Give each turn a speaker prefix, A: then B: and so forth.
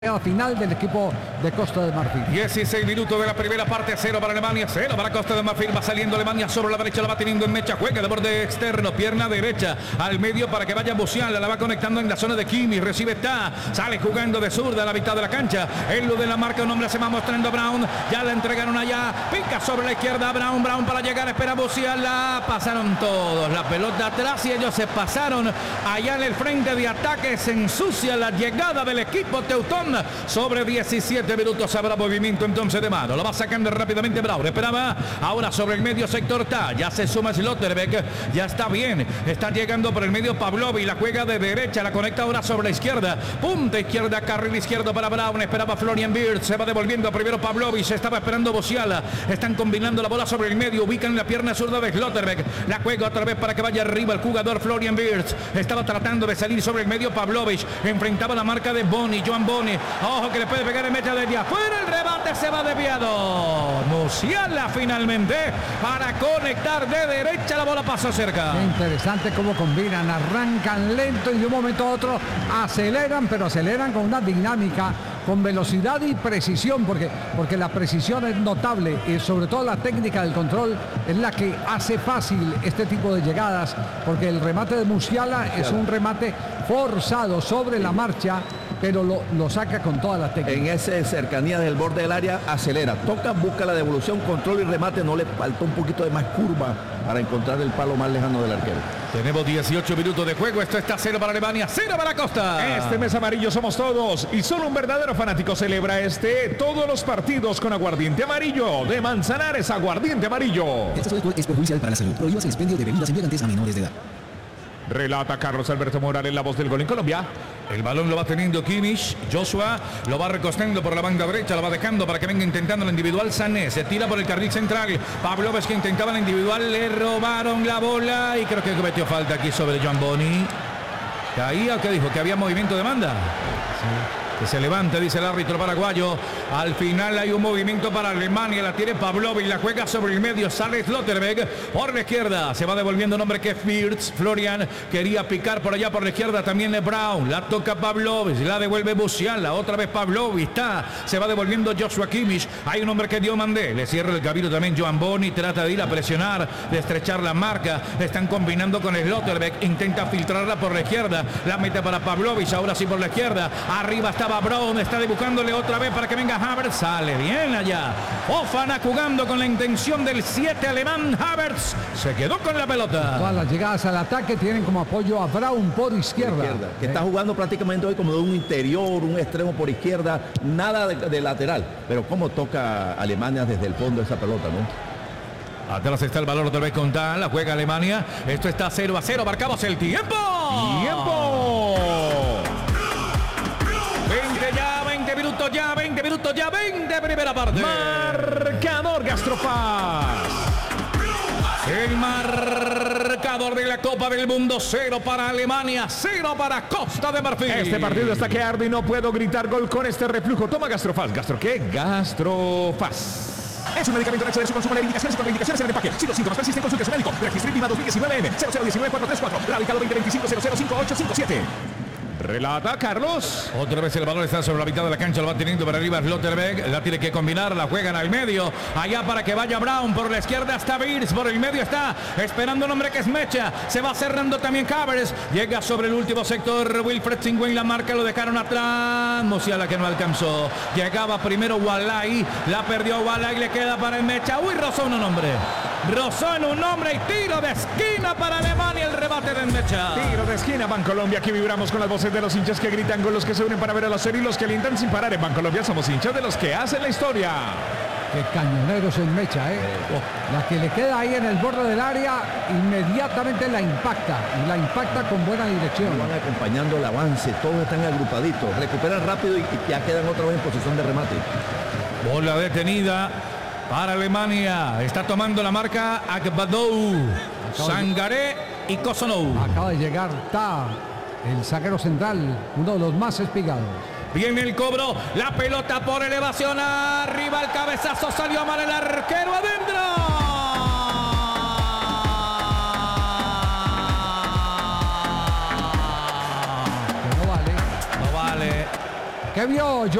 A: Final del equipo de Costa de Marfil.
B: 16 minutos de la primera parte, 0 para Alemania, 0 para Costa de Marfil. Va saliendo Alemania sobre la derecha, la va teniendo en mecha, juega de borde externo, pierna derecha al medio para que vaya Musiala, la va conectando en la zona de Kimmich, recibe está, sale jugando de zurda a la mitad de la cancha, en lo de la marca un hombre se va mostrando Brown, ya la entregaron allá, pica sobre la izquierda Brown para llegar, espera Musiala, pasaron todos, la pelota atrás y ellos se pasaron allá en el frente de ataque, se ensucia la llegada del equipo teutón. Sobre 17 minutos habrá movimiento entonces de mano. Lo va sacando rápidamente Brown. Esperaba. Ahora sobre el medio sector está. Ya se suma Schlotterbeck. Ya está bien. Está llegando por el medio Pavlovic. La juega de derecha. La conecta ahora sobre la izquierda. Punta izquierda. Carril izquierdo para Brown. Esperaba Florian Wirtz. Se va devolviendo primero Pavlovic. Se estaba esperando Musiala. Están combinando la bola sobre el medio. Ubican la pierna zurda de Schlotterbeck. La juega otra vez para que vaya arriba el jugador Florian Wirtz. Estaba tratando de salir sobre el medio Pavlovic. Enfrentaba la marca de Boni. Joan Boni. Ojo que le puede pegar en mecha desde afuera. El rebate se va desviado. Musiala finalmente para conectar de derecha. La bola pasó cerca.
A: Qué interesante cómo combinan. Arrancan lento y de un momento a otro aceleran, pero aceleran con una dinámica, con velocidad y precisión, porque la precisión es notable y sobre todo la técnica del control es la que hace fácil este tipo de llegadas, porque el remate de Musiala es un remate forzado sobre la marcha, pero lo saca con toda la técnica.
C: En esa cercanía del borde del área acelera, toca, busca la devolución, control y remate. No le faltó un poquito de más curva para encontrar el palo más lejano del arquero.
B: Tenemos 18 minutos de juego. Esto está 0 para Alemania, 0 para Costa.
D: Este mes amarillo somos todos y solo un verdadero fanático celebra todos los partidos con aguardiente amarillo. De Manzanares, aguardiente amarillo.
E: Este es perjudicial para la salud. Prohíbas el expendio de bebidas embriagantes a menores de edad.
D: Relata Carlos Alberto Morales, la voz del gol en Colombia.
B: El balón lo va teniendo Kimmich. Joshua lo va recostando por la banda derecha. Lo va dejando para que venga intentando la individual. Sané se tira por el carril central. Pavlovic que intentaba la individual. Le robaron la bola. Y creo que cometió falta aquí sobre Joan Boni. ¿Caía o qué dijo? ¿Que había movimiento de banda? Sí. Que se levante, dice el árbitro paraguayo. Al final hay un movimiento para Alemania. La tiene Pavlovic, la juega sobre el medio. Sale Schlotterbeck por la izquierda. Se va devolviendo un hombre que es Wirtz. Florian quería picar por allá por la izquierda. También es Brown. La toca Pavlovic. La devuelve Musiala. Otra vez Pavlovic. Se va devolviendo Joshua Kimmich. Hay un hombre que dio Mandé. Le cierra el camino también Joan Boni. Trata de ir a presionar, de estrechar la marca. Están combinando con Schlotterbeck. Intenta filtrarla por la izquierda. La mete para Pavlovic. Ahora sí por la izquierda. Arriba está Brown, está buscándole otra vez para que venga Havertz, sale bien allá. Fofana jugando con la intención del 7 alemán. Havertz se quedó con la pelota.
A: Todas las llegadas al ataque tienen como apoyo a Brown por izquierda.
C: Que está jugando prácticamente hoy como de un interior, un extremo por izquierda, nada de lateral. Pero cómo toca Alemania desde el fondo esa pelota, ¿no?
B: Atrás está el balón otra vez con Tal, la juega Alemania. Esto está 0-0, marcamos el tiempo.
D: ¡Tiempo!
B: 20 minutos ya, 20 primera parte.
D: Marcador Gastrofaz.
B: El marcador de la Copa del Mundo, 0 para Alemania, 0 para Costa de Marfil.
D: Este partido está que arde y no puedo gritar gol con este reflujo. Toma Gastrofaz. ¿Gastro qué? Gastrofaz. Es un medicamento hecho de su consumo, indicaciones y contraindicaciones en el empaque. Si los síntomas persisten, consulte a su médico. Registro INVIMA 2019M 0019434. Radicado 2025 005857. Relata Carlos.
B: Otra vez el balón está sobre la mitad de la cancha, lo va teniendo para arriba Schlotterbeck, la tiene que combinar, la juegan al medio, allá para que vaya Brown, por la izquierda está Wirtz, por el medio está esperando un hombre que es Mecha, se va cerrando también Havertz, llega sobre el último sector Wilfried Tsingwen, la marca, lo dejaron atrás, Musiala que no alcanzó, llegaba primero Walai, la perdió Walai, le queda para el Mecha, rozó en un hombre y tiro de esquina para Alemania, el rebate de Mecha.
D: Tiro de esquina, Bancolombia, aquí vibramos con las voces de los hinchas que gritan, con los que se unen para ver a la serie y los que alientan sin parar. En Bancolombia somos hinchas de los que hacen la historia.
A: Qué cañoneros en Mecha, La que le queda ahí en el borde del área, inmediatamente la impacta. Y la impacta con buena dirección.
C: Van acompañando el avance, todos están agrupaditos. Recuperan rápido y ya quedan otra vez en posición de remate.
B: Bola detenida para Alemania. Está tomando la marca Akbadou, Sangaré y Kosonou.
A: Acaba de llegar el zaguero central, uno de los más espigados.
B: Viene el cobro, la pelota por elevación, arriba el cabezazo, salió mal el arquero, adentro. No vale.
A: ¿Qué vio